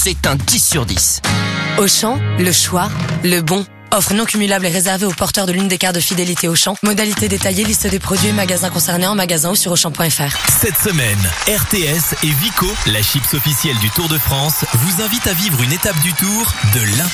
c'est un 10 sur 10. Auchan, le choix, le bon. Offre non cumulable et réservée aux porteurs de l'une des cartes de fidélité Auchan. Modalité détaillée, liste des produits et magasins concernés en magasin ou sur Auchan.fr. Cette semaine, RTS et Vico, la chips officielle du Tour de France, vous invitent à vivre une étape du Tour de l'intérieur.